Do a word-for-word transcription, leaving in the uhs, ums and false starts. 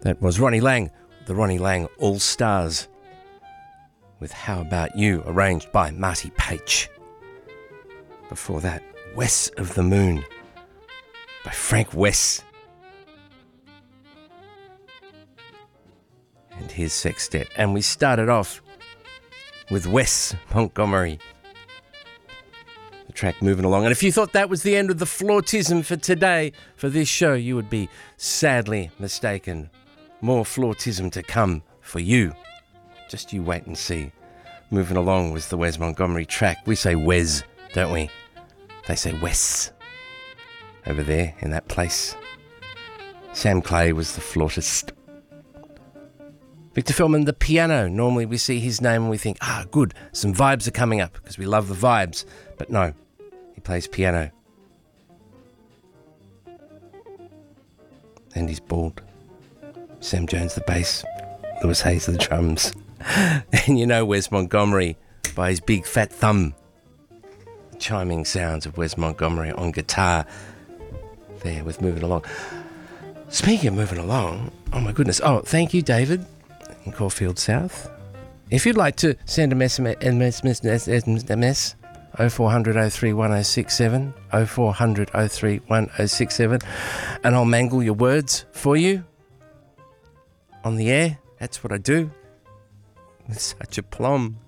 That was Ronnie Lang, the Ronnie Lang All Stars, with How About You, arranged by Marty Paich. Before that, Wes of the Moon by Frank Wess and his sextet. And we started off with Wes Montgomery, the track Moving Along. And if you thought that was the end of the flautism for today, for this show, you would be sadly mistaken. More flautism to come for you. Just you wait and see. Moving Along was the Wes Montgomery track. We say Wes, don't we? They say Wes over there in that place. Sam Clay was the flautist. Victor Feldman, the piano. Normally we see his name and we think, ah, good, some vibes are coming up because we love the vibes. But no, he plays piano. And he's bald. Sam Jones, the bass. Lewis Hayes, the drums. And you know Wes Montgomery by his big fat thumb. The chiming sounds of Wes Montgomery on guitar. There with Moving Along. Speaking of moving along, oh my goodness. Oh, thank you, David, in Caulfield South. If you'd like to send a mess, mess, mess, mess, mess oh four hundred oh three one oh six seven, oh four hundred oh three one oh six seven, and I'll mangle your words for you on the air. That's what I do with such aplomb.